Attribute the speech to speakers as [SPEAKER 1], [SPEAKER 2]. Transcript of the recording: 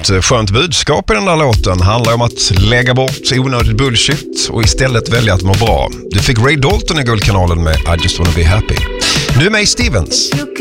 [SPEAKER 1] Ett skönt budskap i den där låten handlar om att lägga bort onödigt bullshit och istället välja att må bra. Du fick Ray Dalton i Guldkanalen med I Just Wanna Be Happy. Nu är May Stevens.